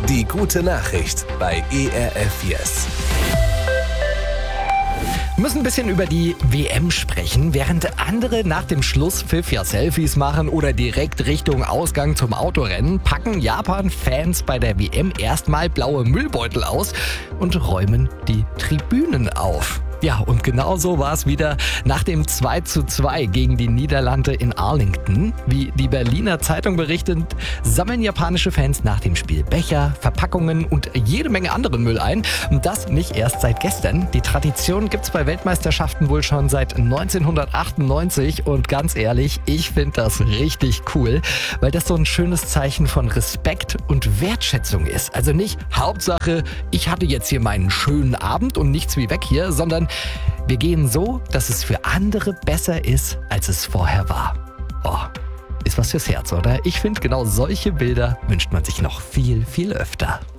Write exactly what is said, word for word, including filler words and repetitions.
Die gute Nachricht bei E R F Yes. Wir müssen ein bisschen über die W M sprechen. Während andere nach dem Schlusspfiff ja Selfies machen oder direkt Richtung Ausgang zum Autorennen, packen Japan-Fans bei der W M erstmal blaue Müllbeutel aus und räumen die Tribünen auf. Ja, und genau so war es wieder nach dem zwei zu zwei gegen die Niederlande in Arlington. Wie die Berliner Zeitung berichtet, sammeln japanische Fans nach dem Spiel Becher, Verpackungen und jede Menge anderen Müll ein. Und das nicht erst seit gestern. Die Tradition gibt's bei Weltmeisterschaften wohl schon seit neunzehnhundertachtundneunzig. Und ganz ehrlich, ich finde das richtig cool, weil das so ein schönes Zeichen von Respekt und Wertschätzung ist. Also nicht Hauptsache, ich hatte jetzt hier meinen schönen Abend und nichts wie weg hier, sondern wir gehen so, dass es für andere besser ist, als es vorher war. Oh, ist was fürs Herz, oder? Ich finde, genau solche Bilder wünscht man sich noch viel, viel öfter.